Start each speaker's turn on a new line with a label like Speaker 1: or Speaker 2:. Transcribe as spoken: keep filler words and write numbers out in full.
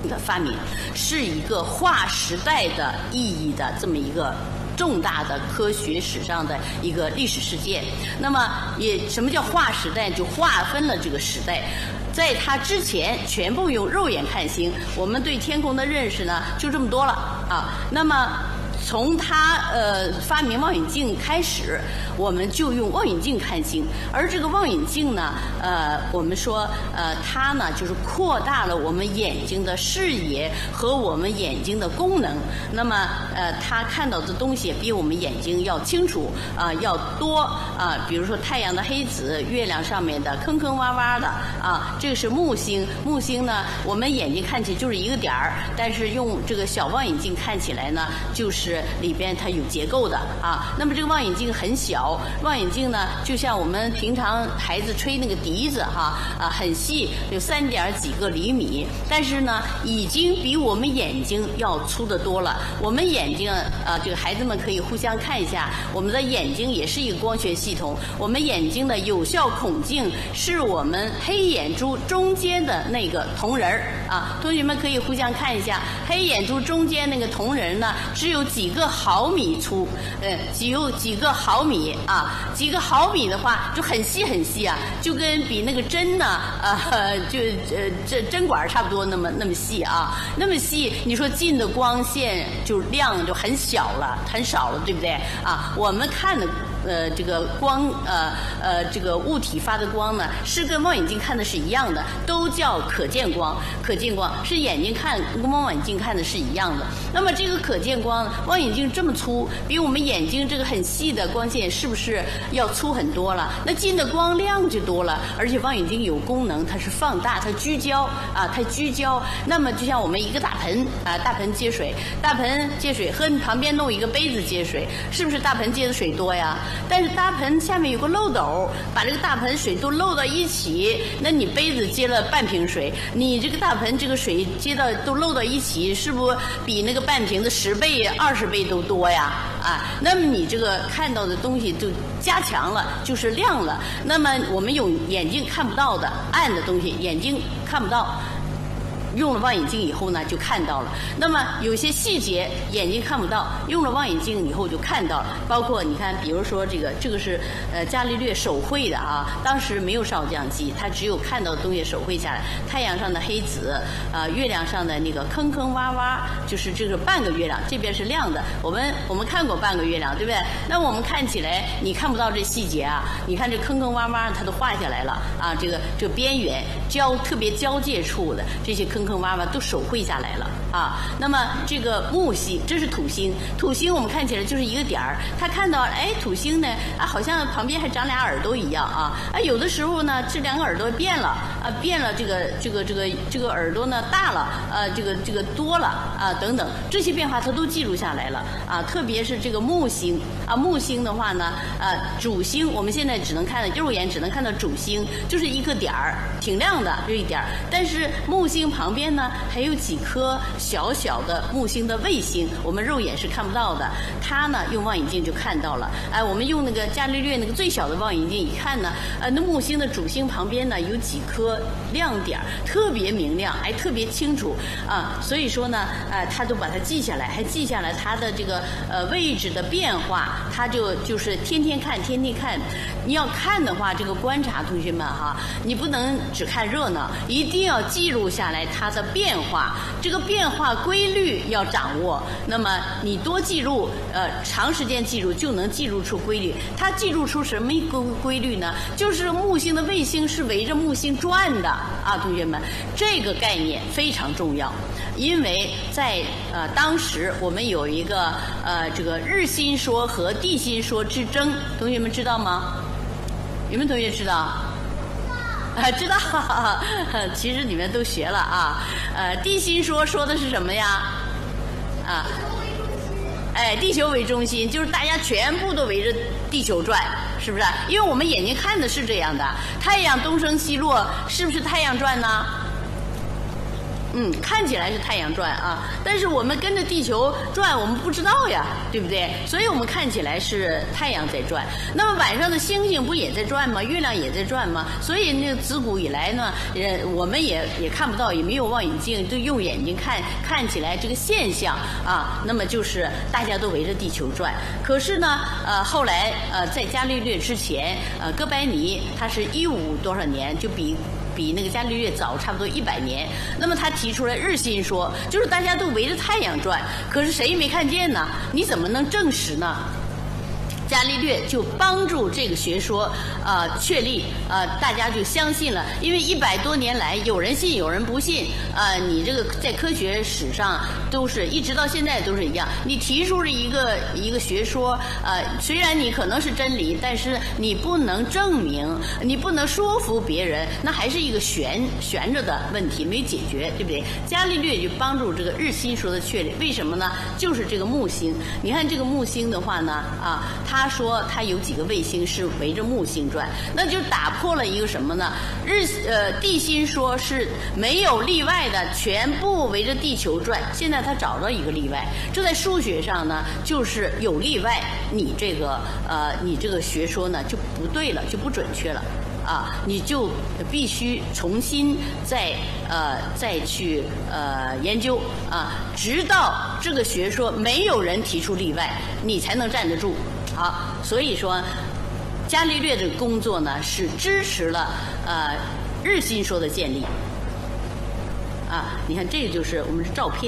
Speaker 1: 的发明，是一个划时代的意义的这么一个重大的科学史上的一个历史事件。那么也什么叫划时代？就划分了这个时代。在它之前，全部用肉眼看星，我们对天空的认识呢就这么多了啊。那么从他呃发明望远镜开始，我们就用望远镜看星。而这个望远镜呢，呃，我们说呃它呢就是扩大了我们眼睛的视野和我们眼睛的功能。那么呃，它看到的东西比我们眼睛要清楚啊、呃，要多啊、呃。比如说太阳的黑子，月亮上面的坑坑洼洼的啊，这个是木星。木星呢，我们眼睛看起来就是一个点儿，但是用这个小望远镜看起来呢，就是里边它有结构的啊。那么这个望远镜很小，望远镜呢就像我们平常孩子吹那个笛子哈啊，很细，有三点几个厘米，但是呢已经比我们眼睛要粗得多了。我们眼睛啊，这个孩子们可以互相看一下，我们的眼睛也是一个光学系统。我们眼睛的有效孔径是我们黑眼珠中间的那个瞳仁儿啊，同学们可以互相看一下，黑眼珠中间那个瞳仁呢只有几个毫米粗，呃，只有几个毫米啊，几个毫米的话就很细很细啊，就跟比那个针呢，呃，就呃这针管差不多那么那么细啊，那么细，你说进的光线就量就很小了，很少了，对不对啊？我们看的。呃，这个光，呃呃，这个物体发的光呢，是跟望远镜看的是一样的，都叫可见光。可见光是眼睛看跟望远镜看的是一样的。那么这个可见光，望远镜这么粗，比我们眼睛这个很细的光线是不是要粗很多了？那进的光量就多了，而且望远镜有功能，它是放大，它聚焦啊，它聚焦。那么就像我们一个大盆啊，大盆接水，大盆接水和你旁边弄一个杯子接水，是不是大盆接的水多呀？但是大盆下面有个漏斗，把这个大盆水都漏到一起，那你杯子接了半瓶水，你这个大盆这个水接到都漏到一起，是不是比那个半瓶的十倍、二十倍都多呀？啊，那么你这个看到的东西就加强了，就是亮了。那么我们用眼睛看不到的暗的东西，眼睛看不到。用了望远镜以后呢，就看到了。那么有些细节眼睛看不到，用了望远镜以后就看到了。包括你看，比如说这个，这个是呃伽利略手绘的啊，当时没有照相机，他只有看到的东西手绘下来。太阳上的黑子，呃，月亮上的那个坑坑洼洼，就是这个半个月亮，这边是亮的。我们我们看过半个月亮，对不对？那我们看起来你看不到这细节啊，你看这坑坑洼洼，它都画下来了啊，这个这个边缘交特别交界处的这些坑。坑坑洼洼都手绘下来了啊。那么这个木星，这是土星，土星我们看起来就是一个点儿，他看到哎土星呢啊，好像旁边还长俩耳朵一样啊啊，有的时候呢这两个耳朵变了啊，变了这个这个这个这个耳朵呢大了啊，这个这个多了啊等等，这些变化他都记录下来了啊。特别是这个木星啊，木星的话呢啊，主星我们现在只能看到肉眼只能看到主星，就是一个点儿，挺亮的就一点儿，但是木星旁边边呢还有几颗小小的木星的卫星，我们肉眼是看不到的，它呢用望远镜就看到了。哎，我们用那个伽利略那个最小的望远镜一看呢，呃，那木星的主星旁边呢有几颗亮点，特别明亮，还特别清楚啊。所以说呢，呃，他都把它记下来，还记下来它的这个呃位置的变化，他就就是天天看，天天看。你要看的话，这个观察同学们哈，你不能只看热闹，一定要记录下来它的变化，这个变化规律要掌握。那么你多记录，呃，长时间记录就能记录出规律。它记录出什么规规律呢？就是木星的卫星是围着木星转的啊，同学们，这个概念非常重要。因为在呃当时我们有一个呃这个日心说和地心说之争，同学们知道吗？有没有同学知道？啊，知道，哈哈，其实你们都学了啊。呃，地心说说的是什么呀？啊，哎，地球为中心，就是大家全部都围着地球转，是不是？因为我们眼睛看的是这样的，太阳东升西落，是不是太阳转呢？ 嗯，看起来是太阳转啊，但是我们跟着地球转，我们不知道呀，对不对？所以我们看起来是太阳在转。那么晚上的星星不也在转吗？月亮也在转吗？所以那个自古以来呢，呃，我们也也看不到，也没有望远镜，就用眼睛看，看起来这个现象啊，那么就是大家都围着地球转。可是呢，呃，后来呃，在伽利略之前，呃，哥白尼他是一五多少年，就比。比那个伽利略早差不多一百年，那么他提出来日心说，就是大家都围着太阳转，可是谁也没看见呢？你怎么能证实呢？伽利略就帮助这个学说呃确立，呃大家就相信了，因为一百多年来有人信有人不信，呃你这个在科学史上都是一直到现在都是一样，你提出了一个一个学说，呃虽然你可能是真理，但是你不能证明，你不能说服别人，那还是一个悬悬着的问题没解决，对不对？伽利略就帮助这个日心说的确立，为什么呢？就是这个木星，你看这个木星的话呢，啊他说他有几个卫星是围着木星转，那就打破了一个什么呢？日呃地心说是没有例外的，全部围着地球转。现在他找到一个例外，这在数学上呢就是有例外，你这个呃你这个学说呢就不对了，就不准确了。啊，你就必须重新再呃再去呃研究啊，直到这个学说没有人提出例外，你才能站得住。好，所以说伽利略的工作呢是支持了呃日心说的建立。啊，你看这就是我们是照片。